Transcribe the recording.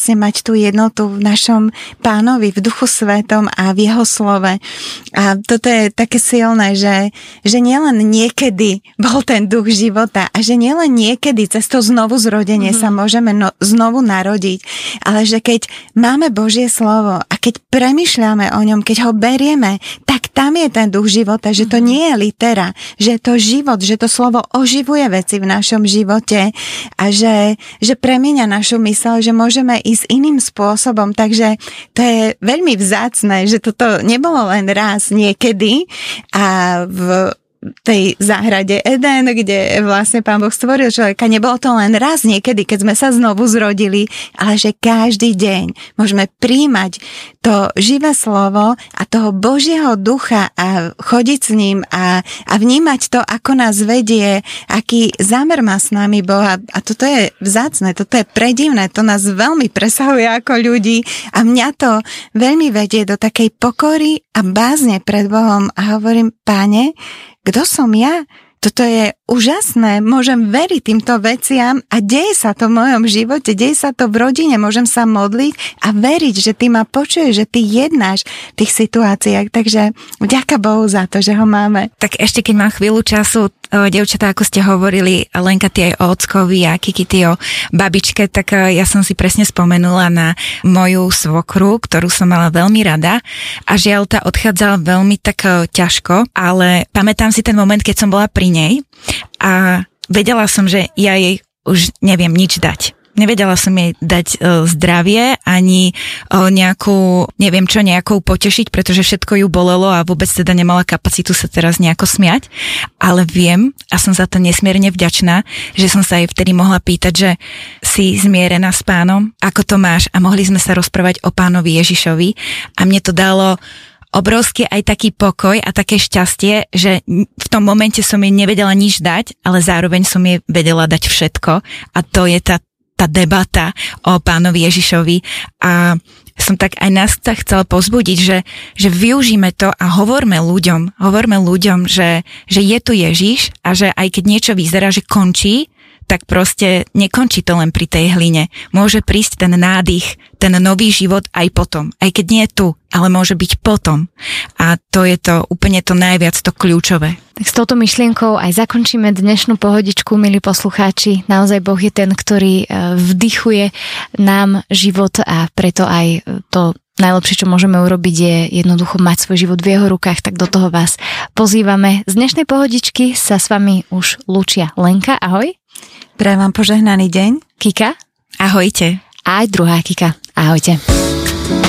vlastne mať tú jednotu v našom Pánovi, v Duchu Svetom a v Jeho slove. A toto je také silné, že nielen niekedy bol ten duch života a že nielen niekedy cez to znovu zrodenie sa môžeme znovu narodiť, ale že keď máme Božie slovo a keď premýšľame o ňom, keď ho berieme, tak tam je ten duch života, že to nie je litera, že to život, že to slovo oživuje veci v našom živote a že premieňa našu myseľ, že môžeme ísť iným spôsobom. Takže to je veľmi vzácne, že toto nebolo len raz niekedy a v tej záhrade Eden, kde vlastne Pán Boh stvoril človeka. Nebolo to len raz niekedy, keď sme sa znovu zrodili, ale že každý deň môžeme príjmať to živé slovo a toho Božieho ducha a chodiť s ním a vnímať to, ako nás vedie, aký zámer má s nami Boh. A toto je vzácne, toto je predivné, to nás veľmi presahuje ako ľudí a mňa to veľmi vedie do takej pokory a bázne pred Bohom a hovorím, Páne, kto som ja? Toto je úžasné, môžem veriť týmto veciam a deje sa to v mojom živote, deje sa to v rodine, môžem sa modliť a veriť, že ty ma počuješ, že ty jednáš v tých situáciách, takže vďaka Bohu za to, že ho máme. Tak ešte keď mám chvíľu času, dievčatá, ako ste hovorili, Lenka, ty aj o ockovi a Kiki, ty o babičke, tak ja som si presne spomenula na moju svokru, ktorú som mala veľmi rada a žiaľ tá odchádzala veľmi tak ťažko, ale pamätám si ten moment, keď som bola pri nej a vedela som, že ja jej už neviem nič dať. Nevedela som jej dať zdravie, ani nejakú, neviem čo, nejakou potešiť, pretože všetko ju bolelo a vôbec teda nemala kapacitu sa teraz nejako smiať. Ale viem, a som za to nesmierne vďačná, že som sa jej vtedy mohla pýtať, že si zmierená s Pánom, ako to máš, a mohli sme sa rozprávať o Pánovi Ježišovi a mne to dalo obrovský aj taký pokoj a také šťastie, že v tom momente som jej nevedela nič dať, ale zároveň som jej vedela dať všetko a to je tá debata o Pánovi Ježišovi a som tak aj nás chcela povzbudiť, že využíme to a hovorme ľuďom, že je tu Ježiš a že aj keď niečo vyzerá, že končí, tak proste nekončí to len pri tej hline. Môže prísť ten nádych, ten nový život aj potom. Aj keď nie je tu, ale môže byť potom. A to je to úplne to najviac, to kľúčové. Tak s touto myšlienkou aj zakončíme dnešnú pohodičku, milí poslucháči. Naozaj Boh je ten, ktorý vdychuje nám život a preto aj to najlepšie, čo môžeme urobiť, je jednoducho mať svoj život v jeho rukách, tak do toho vás pozývame. Z dnešnej pohodičky sa s vami už lúčia Lenka, ahoj. Prajem vám požehnaný deň. Kika. Ahojte. A aj druhá Kika. Ahojte.